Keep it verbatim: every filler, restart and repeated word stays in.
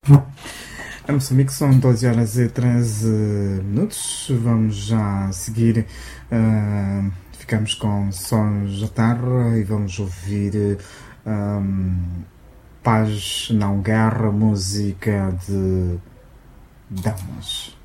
A Moçambique são doze horas e treze minutos. Vamos já seguir. Uh, ficamos com Sons da Terra e vamos ouvir um, Paz Não Guerra, música de Damas.